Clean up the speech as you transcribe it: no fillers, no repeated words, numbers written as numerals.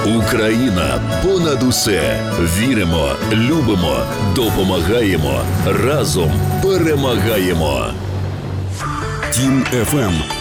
Україна понад усе. Віримо, любимо, допомагаємо. Разом перемагаємо. Тім FM